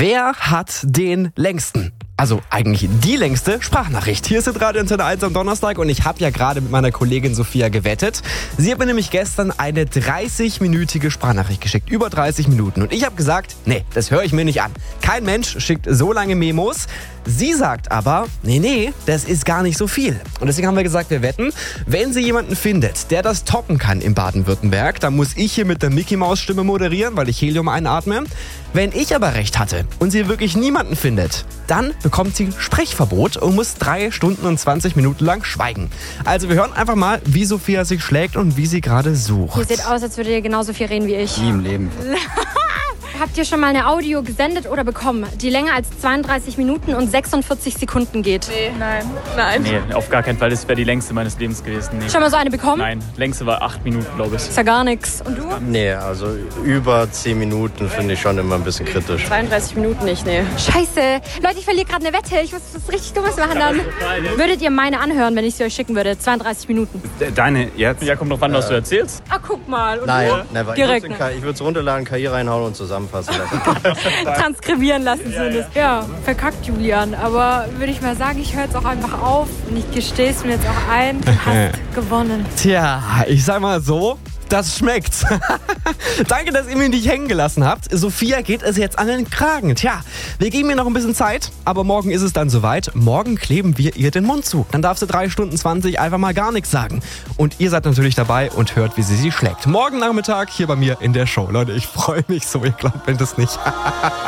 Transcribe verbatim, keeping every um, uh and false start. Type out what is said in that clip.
Wer hat den längsten? Also eigentlich die längste Sprachnachricht. Hier ist jetzt Radio Antenne eins am Donnerstag und ich habe ja gerade mit meiner Kollegin Sophia gewettet. Sie hat mir nämlich gestern eine dreißig-minütige Sprachnachricht geschickt. Über dreißig Minuten. Und ich habe gesagt, nee, das höre ich mir nicht an. Kein Mensch schickt so lange Memos. Sie sagt aber, nee, nee, das ist gar nicht so viel. Und deswegen haben wir gesagt, wir wetten, wenn sie jemanden findet, der das toppen kann in Baden-Württemberg, dann muss ich hier mit der Mickey-Maus-Stimme moderieren, weil ich Helium einatme. Wenn ich aber recht hatte und sie wirklich niemanden findet, dann bekommt sie Sprechverbot und muss drei Stunden und zwanzig Minuten lang schweigen. Also wir hören einfach mal, wie Sophia sich schlägt und wie sie gerade sucht. Ihr seht aus, als würdet ihr genauso viel reden wie ich. Nie im Leben. Habt ihr schon mal eine Audio gesendet oder bekommen, die länger als zweiunddreißig Minuten und sechsundvierzig Sekunden geht? Nee, nein, nein. Nee, auf gar keinen Fall. Das wäre die längste meines Lebens gewesen. Nee. Schon mal so eine bekommen? Nein, längste war acht Minuten, glaube ich. Ist ja gar nichts. Und du? Nee, also über zehn Minuten finde ich schon immer ein bisschen kritisch. zweiunddreißig Minuten nicht, nee. Scheiße. Leute, ich verliere gerade eine Wette. Ich muss was richtig Dummes machen dann. Würdet ihr meine anhören, wenn ich sie euch schicken würde? zweiunddreißig Minuten. Deine jetzt? Ja, kommt drauf an, was du erzählst. Ah, guck mal. Und Nein, du? never. Direkt. Ich würde es runterladen, K I reinhauen und zusammenfassen lassen. Transkribieren lassen zumindest. Ja, verkackt Julian. Aber würde ich mal sagen, ich höre jetzt auch einfach auf. Und ich gestehe es mir jetzt auch ein. Du hast gewonnen. Tja, ich sag mal so, das schmeckt. Danke, dass ihr mich nicht hängen gelassen habt. Sophia geht es jetzt an den Kragen. Tja, wir geben ihr noch ein bisschen Zeit, aber morgen ist es dann soweit. Morgen kleben wir ihr den Mund zu. Dann darf sie drei Stunden zwanzig einfach mal gar nichts sagen. Und ihr seid natürlich dabei und hört, wie sie sie schlägt. Morgen Nachmittag hier bei mir in der Show. Leute, ich freue mich so. Ihr glaubt, wenn das nicht.